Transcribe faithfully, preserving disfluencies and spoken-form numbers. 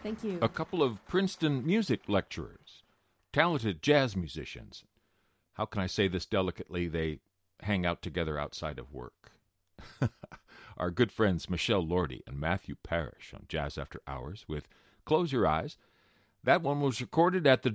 Thank you. A couple of Princeton music lecturers, talented jazz musicians. How can I say this delicately? They hang out together outside of work. Our good friends Michelle Lordy and Matthew Parrish on Jazz After Hours with Close Your Eyes. That one was recorded at the